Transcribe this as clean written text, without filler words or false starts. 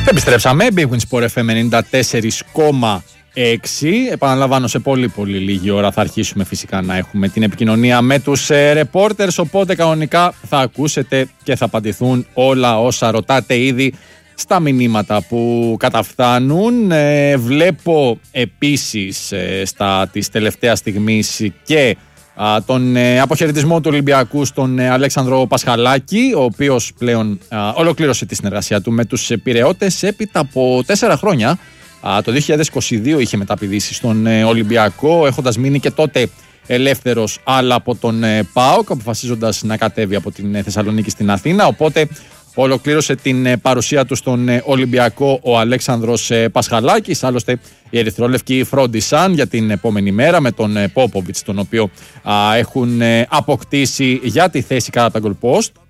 Επιστρέψαμε, Big Win Sport FM 94,6. Επαναλαμβάνω, σε πολύ λίγη ώρα θα αρχίσουμε φυσικά να έχουμε την επικοινωνία με τους reporters, οπότε κανονικά θα ακούσετε και θα απαντηθούν όλα όσα ρωτάτε ήδη στα μηνύματα που καταφθάνουν. Βλέπω επίσης της τελευταίας στιγμής και τον αποχαιρετισμό του Ολυμπιακού στον Αλέξανδρο Πασχαλάκη, ο οποίος πλέον ολοκλήρωσε τη συνεργασία του με τους Πειραιώτες έπειτα από 4 χρόνια. Το 2022 είχε μεταπηδήσει στον Ολυμπιακό, έχοντας μείνει και τότε ελεύθερος, αλλά από τον ΠΑΟΚ, αποφασίζοντας να κατέβει από την Θεσσαλονίκη στην Αθήνα. Οπότε ολοκλήρωσε την παρουσία του στον Ολυμπιακό ο Αλέξανδρος Πασχαλάκης. Άλλωστε, οι ερυθρόλευκοι φρόντισαν για την επόμενη μέρα με τον Πόποβιτς, τον οποίο έχουν αποκτήσει για τη θέση κατά τα goal post.